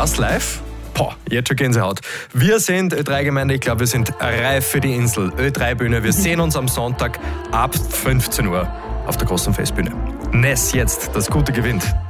das live? Boah, jetzt schon Gänsehaut. Wir sind Ö3-Gemeinde, ich glaube, wir sind reif für die Insel. Ö3-Bühne, wir sehen uns am Sonntag ab 15 Uhr auf der großen Festbühne. Ness jetzt, das Gute gewinnt.